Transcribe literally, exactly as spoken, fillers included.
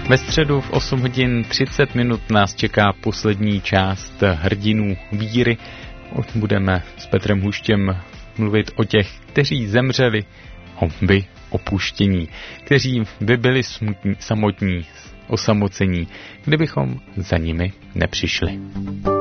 Ve středu v osm hodin třicet minut nás čeká poslední část Hrdinů víry. Budeme s Petrem Huštěm mluvit o těch, kteří zemřeli, o by opuštění, kteří by byli smutní, samotní, osamocení, kdybychom za nimi nepřišli.